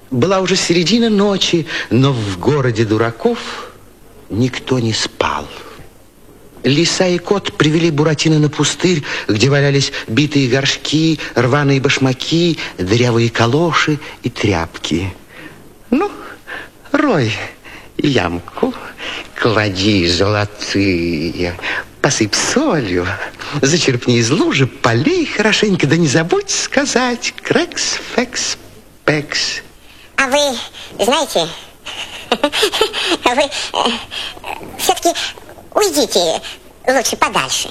Была уже середина ночи, но в городе дураков никто не спал. Лиса и кот привели Буратино на пустырь, где валялись битые горшки, рваные башмаки, дырявые калоши и тряпки. Ну, рой ямку, клади золотые, посыпь солью, зачерпни из лужи, полей хорошенько, да не забудь сказать крекс, фекс, пекс. А вы знаете, вы все-таки уйдите лучше подальше.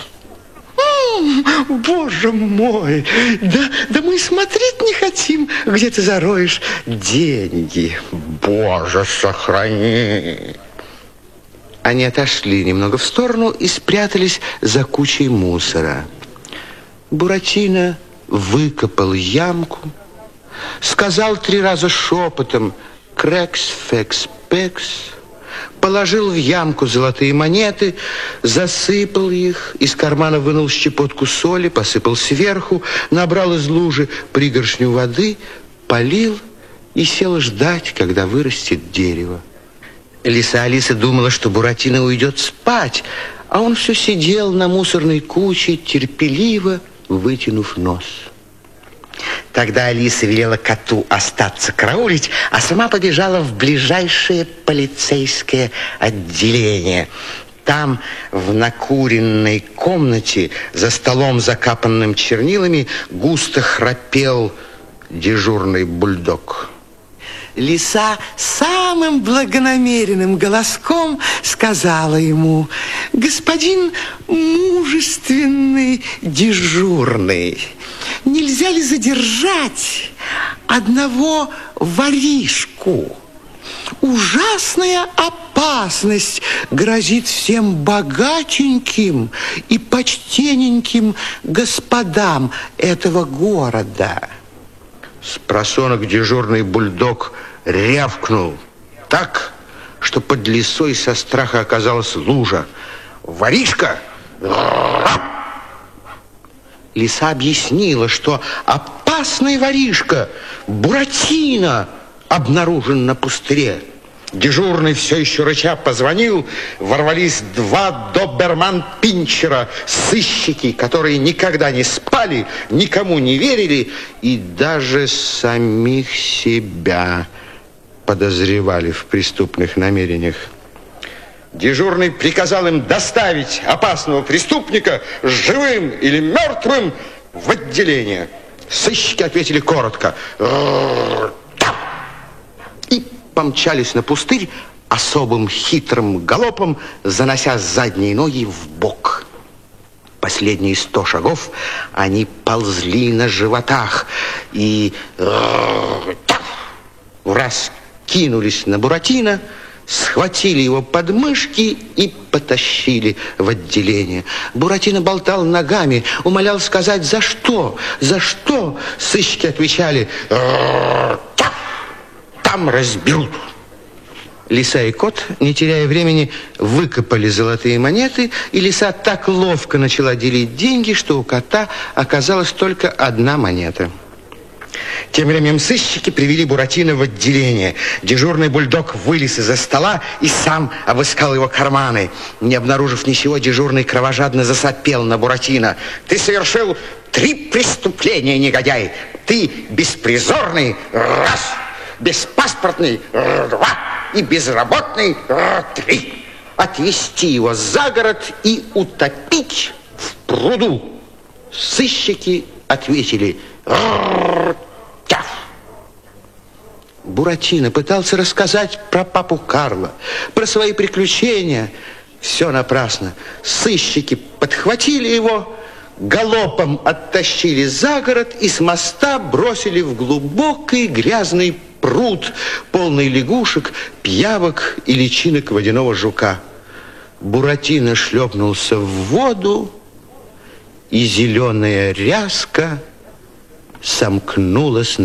Боже мой, да мы смотреть не хотим, где ты зароешь деньги. Боже, сохрани. Они отошли немного в сторону и спрятались за кучей мусора. Буратино выкопал ямку, сказал 3 раза шепотом «крекс, фекс, пекс», положил в ямку золотые монеты, засыпал их, из кармана вынул щепотку соли, посыпал сверху, набрал из лужи пригоршню воды, полил и сел ждать, когда вырастет дерево. Лиса Алиса думала, что Буратино уйдет спать, а он все сидел на мусорной куче, терпеливо вытянув нос. Тогда Алиса велела коту остаться караулить, а сама побежала в ближайшее полицейское отделение. Там, в накуренной комнате, за столом, закапанным чернилами, густо храпел дежурный бульдог. Лиса самым благонамеренным голоском сказала ему: господин мужественный дежурный, нельзя ли задержать одного воришку? Ужасная опасность грозит всем богатеньким и почтенненьким господам этого города. Спросонок дежурный бульдог рявкнул так, что под лисой со страха оказалась лужа. «Воришка!» Лиса объяснила, что опасный воришка Буратино обнаружен на пустыре. Дежурный все еще рыча позвонил, ворвались 2 доберман-пинчера, сыщики, которые никогда не спали, никому не верили и даже самих себя подозревали в преступных намерениях. Дежурный приказал им доставить опасного преступника живым или мертвым в отделение. Сыщики ответили коротко и помчались на пустырь особым хитрым галопом, занося задние ноги в бок. Последние 100 шагов они ползли на животах и враз кинулись на Буратино, схватили его под мышки и потащили в отделение. Буратино болтал ногами, умолял сказать, за что, за что. Сыщики отвечали: там разберут. Лиса и кот, не теряя времени, выкопали золотые монеты, и лиса так ловко начала делить деньги, что у кота оказалась только 1 монета. Тем временем сыщики привели Буратино в отделение. Дежурный бульдог вылез из-за стола и сам обыскал его карманы. Не обнаружив ничего, дежурный кровожадно засопел на Буратино: «Ты совершил 3 преступления, негодяй! Ты беспризорный, раз, беспаспортный, 2 и безработный, 3. Отвезти его за город и утопить в пруду». Сыщики ответили: «Тяф». Буратино пытался рассказать про папу Карло, про свои приключения. Все напрасно. Сыщики подхватили его, галопом оттащили за город и с моста бросили в глубокий грязный пруд, полный лягушек, пиявок и личинок водяного жука. Буратино шлепнулся в воду, и зеленая ряска сомкнулась